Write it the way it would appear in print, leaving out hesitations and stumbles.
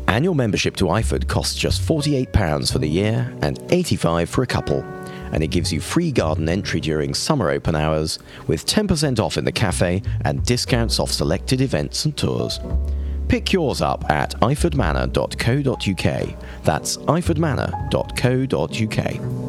Annual membership to Iford costs just £48 for the year and £85 for a couple, and it gives you free garden entry during summer open hours, with 10% off in the cafe and discounts off selected events and tours. Pick yours up at ifordmanor.co.uk. That's ifordmanor.co.uk.